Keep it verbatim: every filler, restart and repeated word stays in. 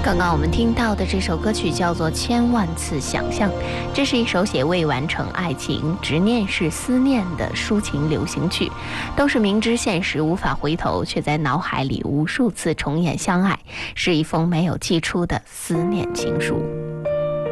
刚刚我们听到的这首歌曲叫做《千万次想象》，这是一首写未完成爱情、执念是思念的抒情流行曲，都是明知现实无法回头，却在脑海里无数次重演相爱，是一封没有寄出的思念情书。